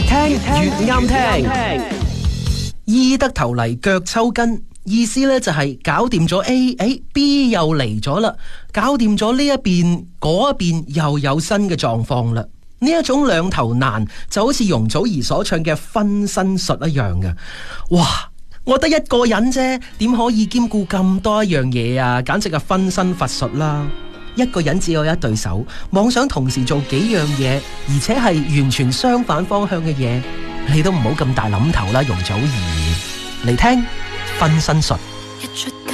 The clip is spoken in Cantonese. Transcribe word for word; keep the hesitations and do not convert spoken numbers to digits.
聽越啱聽。醫得頭嚟腳抽筋，意思咧就係搞掂咗 A， 誒 B 又嚟咗啦，搞掂咗呢一邊，嗰一邊又有新嘅狀況啦。呢一種兩頭難就好似容祖兒所唱嘅分身術一樣嘅。哇！我得一個人啫，點可以兼顧咁多一樣嘢啊？簡直係分身乏術啦！一個人只有一對手，妄想同時做幾樣嘢，而且係完全相反方向嘅嘢，你都唔好咁大諗頭啦，容祖兒。嚟聽分身術。